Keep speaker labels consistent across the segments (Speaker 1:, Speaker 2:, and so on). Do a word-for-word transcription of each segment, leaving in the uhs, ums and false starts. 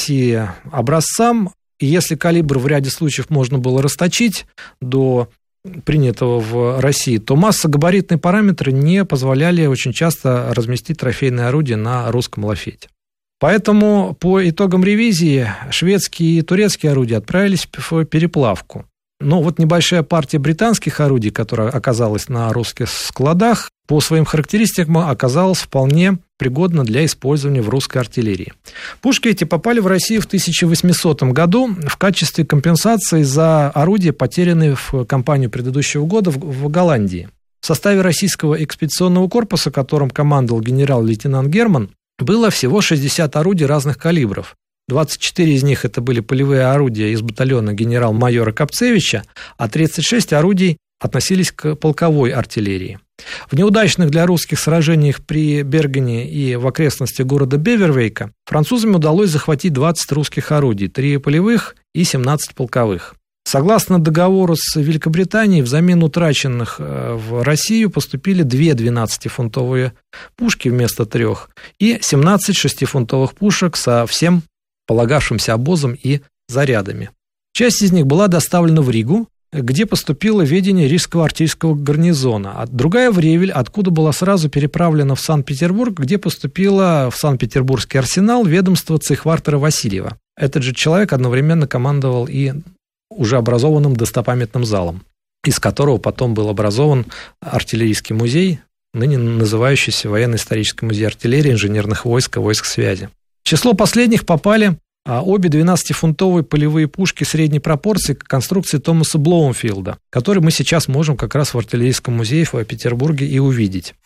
Speaker 1: России образцам, и если калибр в ряде случаев можно было расточить до принятого в России, то массо-габаритные параметры не позволяли очень часто разместить трофейное орудие на русском лафете. Поэтому по итогам ревизии шведские и турецкие орудия отправились в переплавку. Но вот небольшая партия британских орудий, которая оказалась на русских складах, по своим характеристикам оказалась вполне пригодна для использования в русской артиллерии. Пушки эти попали в Россию в тысяча восьмисотом году в качестве компенсации за орудия, потерянные в кампанию предыдущего года в Голландии. В составе российского экспедиционного корпуса, которым командовал генерал-лейтенант Герман, было всего шестьдесят орудий разных калибров. двадцать четыре из них это были полевые орудия из батальона генерал-майора Капцевича, а тридцать шесть орудий относились к полковой артиллерии. В неудачных для русских сражениях при Бергене и в окрестностях города Бевервейка французам удалось захватить двадцать русских орудий, три полевых и семнадцать полковых. Согласно договору с Великобританией, взамен утраченных в Россию поступили две двенадцатифунтовые пушки вместо трех и семнадцать шестифунтовых пушек со всем полагавшимся обозом и зарядами. Часть из них была доставлена в Ригу, где поступило в ведение Рижского артиллерийского гарнизона, а другая в Ревель, откуда была сразу переправлена в Санкт-Петербург, где поступила в Санкт-Петербургский арсенал ведомство цейхвартера Васильева. Этот же человек одновременно командовал и уже образованным достопамятным залом, из которого потом был образован артиллерийский музей, ныне называющийся Военно-исторический музей артиллерии, инженерных войск и войск связи. В число последних попали обе двенадцатифунтовые полевые пушки средней пропорции конструкции Томаса Блоумфилда, которые мы сейчас можем как раз в артиллерийском музее в Петербурге и увидеть.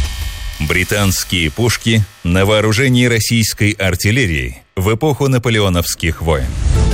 Speaker 2: Британские пушки на вооружении российской артиллерии в эпоху наполеоновских войн.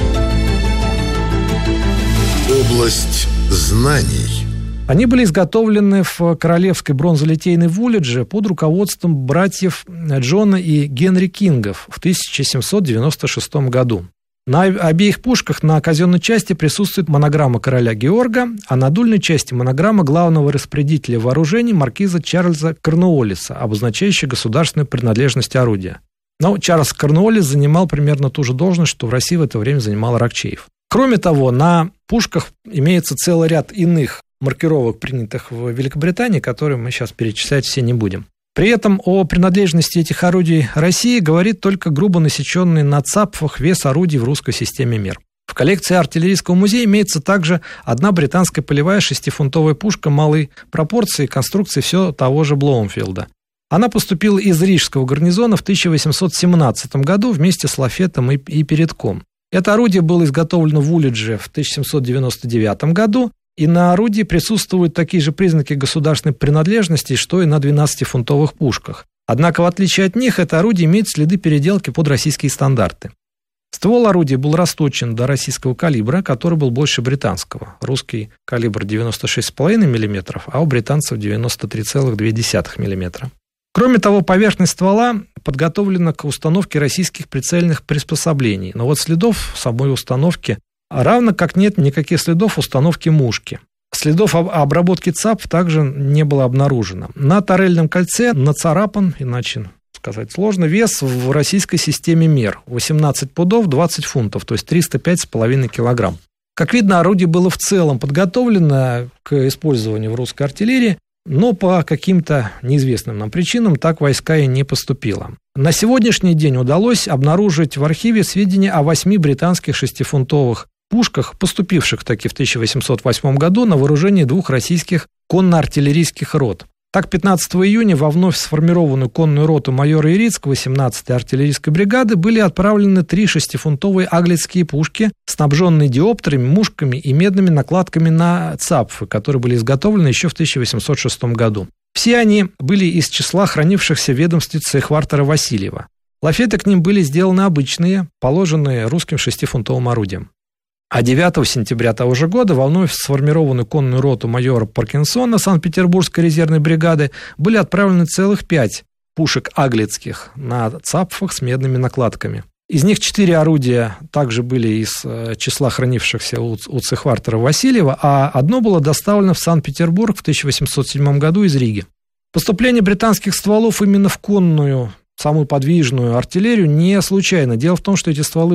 Speaker 3: Область знаний.
Speaker 1: Они были изготовлены в Королевской бронзолитейной в Улидже под руководством братьев Джона и Генри Кингов в тысяча семьсот девяносто шестом году. На обеих пушках на казенной части присутствует монограмма короля Георга, а на дульной части монограмма главного распорядителя вооружений маркиза Чарльза Корнуоллиса, обозначающая государственную принадлежность орудия. Но Чарльз Корнуоллис занимал примерно ту же должность, что в России в это время занимал Аракчеев. Кроме того, на пушках имеется целый ряд иных маркировок, принятых в Великобритании, которые мы сейчас перечислять все не будем. При этом о принадлежности этих орудий России говорит только грубо насеченный на цапфах вес орудий в русской системе мер. В коллекции артиллерийского музея имеется также одна британская полевая шестифунтовая пушка малой пропорции конструкции все того же Блоумфилда. Она поступила из Рижского гарнизона в тысяча восемьсот семнадцатом году вместе с лафетом и, и передком. Это орудие было изготовлено в Улидже в тысяча семьсот девяносто девятом году, и на орудии присутствуют такие же признаки государственной принадлежности, что и на двенадцатифунтовых пушках. Однако, в отличие от них, это орудие имеет следы переделки под российские стандарты. Ствол орудия был расточен до российского калибра, который был больше британского. Русский калибр девяносто шесть целых пять десятых миллиметра, а у британцев девяносто три целых две десятых миллиметра. Кроме того, поверхность ствола подготовлена к установке российских прицельных приспособлений, но вот следов самой установки, равно как нет никаких следов установки мушки. Следов обработки ЦАП также не было обнаружено. На тарельном кольце нацарапан, иначе сказать сложно, вес в российской системе мер восемнадцать пудов двадцать фунтов, то есть триста пять целых пять десятых килограмм. Как видно, орудие было в целом подготовлено к использованию в русской артиллерии, но по каким-то неизвестным нам причинам так войска и не поступило. На сегодняшний день удалось обнаружить в архиве сведения о восьми британских шестифунтовых пушках, поступивших таки в тысяча восемьсот восьмом году на вооружение двух российских конно-артиллерийских рот. Так, пятнадцатого июня во вновь сформированную конную роту майора Ирицкого семнадцатой артиллерийской бригады были отправлены три шестифунтовые аглицкие пушки, снабженные диоптрами, мушками и медными накладками на цапфы, которые были изготовлены еще в тысяча восемьсот шестом году. Все они были из числа хранившихся в ведомстве цейхвартера Васильева. Лафеты к ним были сделаны обычные, положенные русским шестифунтовым орудием. А девятого сентября того же года в вновь сформированную конную роту майора Паркинсона Санкт-Петербургской резервной бригады были отправлены целых пять пушек аглицких на цапфах с медными накладками. Из них четыре орудия также были из числа хранившихся у, у цейхвартера Васильева, а одно было доставлено в Санкт-Петербург в тысяча восемьсот седьмом году из Риги. Поступление британских стволов именно в конную, самую подвижную артиллерию не случайно. Дело в том, что эти стволы